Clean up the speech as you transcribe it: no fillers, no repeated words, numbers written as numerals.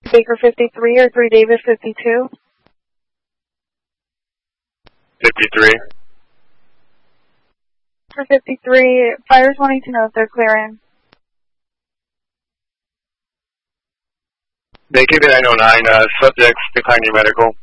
Baker 53 or 3 David 52? 53. For 53, fire's wanting to know if they're clearing. Baker 909, subjects declining medical.